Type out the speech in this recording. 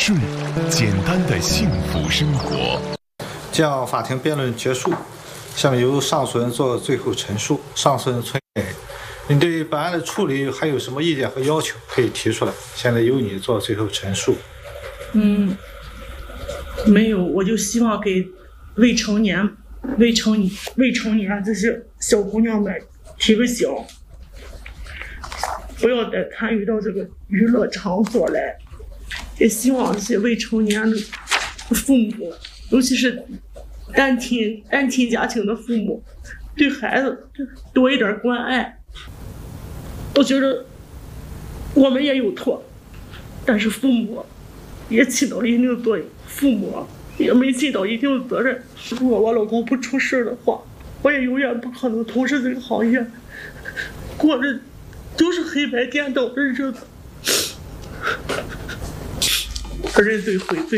顺，简单的幸福生活。 这样，法庭辩论结束，下面由上诉人做最后陈述。上诉人崔磊，你对本案的处理还有什么意见和要求可以提出来？现在由你做最后陈述。 没有，我就希望给未成年这些小姑娘们提个醒，不要再参与到这个娱乐场所来。也希望这些未成年的父母，尤其是单亲家庭的父母，对孩子多一点关爱。我觉得我们也有错，但是父母也起到了一定的作用，父母也没尽到一定的责任。如果我老公不出事的话，我也永远不可能从事这个行业，过着就是黑白颠倒的日子。认罪悔罪。